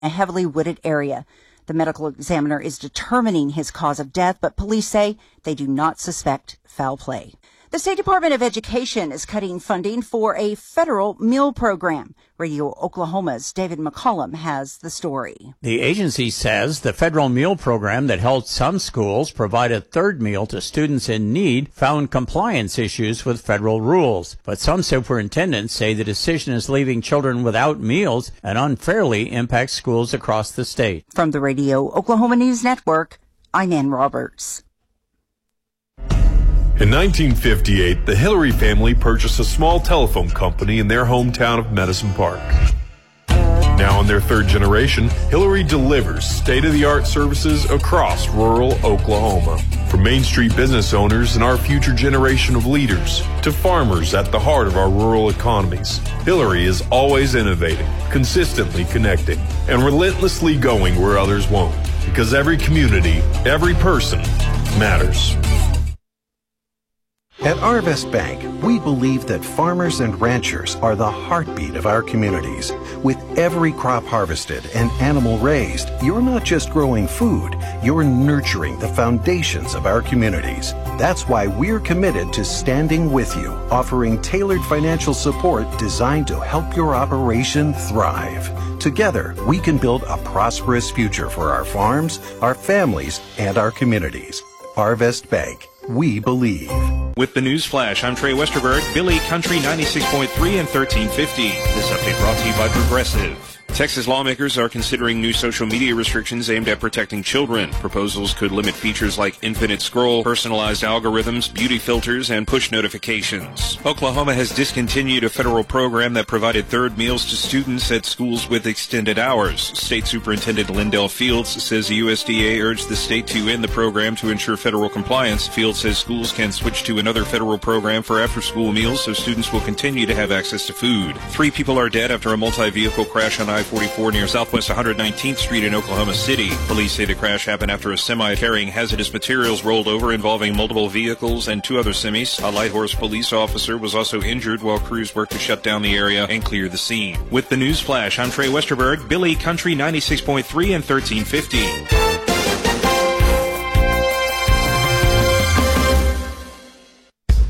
a heavily wooded area. The medical examiner is determining his cause of death, but police say they do not suspect foul play. The State Department of Education is cutting funding for a federal meal program. Radio Oklahoma's David McCollum has the story. The agency says the federal meal program that helped some schools provide a third meal to students in need found compliance issues with federal rules. But some superintendents say the decision is leaving children without meals and unfairly impacts schools across the state. From the Radio Oklahoma News Network, I'm Ann Roberts. In 1958, the Hillary family purchased a small telephone company in their hometown of Medicine Park. Now in their third generation, Hillary delivers state-of-the-art services across rural Oklahoma. From Main Street business owners and our future generation of leaders to farmers at the heart of our rural economies, Hillary is always innovating, consistently connecting, and relentlessly going where others won't. Because every community, every person matters. At Arvest Bank, we believe that farmers and ranchers are the heartbeat of our communities. With every crop harvested and animal raised, you're not just growing food, you're nurturing the foundations of our communities. That's why we're committed to standing with you, offering tailored financial support designed to help your operation thrive. Together, we can build a prosperous future for our farms, our families, and our communities. Arvest Bank. We believe. With the News Flash, I'm Trey Westerberg, Billy Country 96.3 and 1350. This update brought to you by Progressive. Texas lawmakers are considering new social media restrictions aimed at protecting children. Proposals could limit features like infinite scroll, personalized algorithms, beauty filters, and push notifications. Oklahoma has discontinued a federal program that provided third meals to students at schools with extended hours. State Superintendent Lindell Fields says the USDA urged the state to end the program to ensure federal compliance. Fields says schools can switch to another federal program for after-school meals so students will continue to have access to food. 3 people are dead after a multi-vehicle crash on I-44 near Southwest 119th Street in Oklahoma City. Police say the crash happened after a semi carrying hazardous materials rolled over involving multiple vehicles and 2 other semis. A Light Horse police officer was also injured while crews worked to shut down the area and clear the scene. With the News Flash, I'm Trey Westerberg, Billy Country 96.3 and 1350.